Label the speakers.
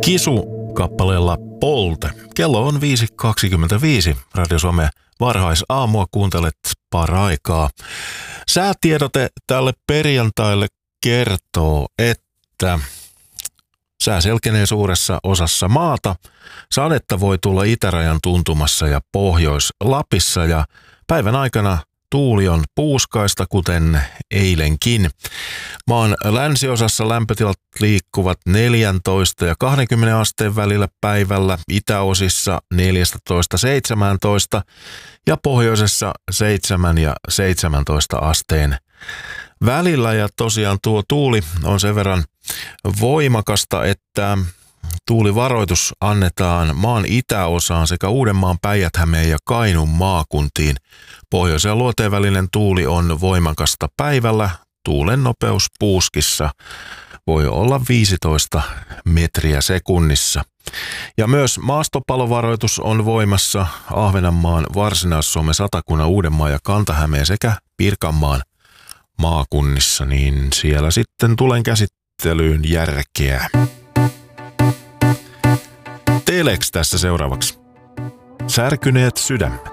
Speaker 1: Kisu kappaleella Polte. Kello on 5.25. Radio Suomen varhaisaamua kuuntelet paraikaa. Säätiedote tälle perjantaille kertoo, että sää selkenee suuressa osassa maata. Sadetta voi tulla itärajan tuntumassa ja Pohjois-Lapissa ja päivän aikana tuuli on puuskaista, kuten eilenkin. Maan länsiosassa lämpötilat liikkuvat 14 ja 20 asteen välillä päivällä, itäosissa 14-17 ja pohjoisessa 7 ja 17 asteen välillä. Ja tosiaan tuo tuuli on sen verran voimakasta, että tuulivaroitus annetaan maan itäosaan sekä Uudenmaan, Päijät-Hämeen ja Kainuun maakuntiin. Pohjoisen ja luoteen välinen tuuli on voimakasta päivällä. Tuulen nopeus puuskissa voi olla 15 metriä sekunnissa. Ja myös maastopalovaroitus on voimassa Ahvenanmaan, Varsinais-Suomen, Satakunnan, Uudenmaan ja Kanta-Hämeen sekä Pirkanmaan maakunnissa, niin siellä sitten tulen käsittelyyn järkeä. Telex tässä seuraavaksi. Särkyneet sydämet.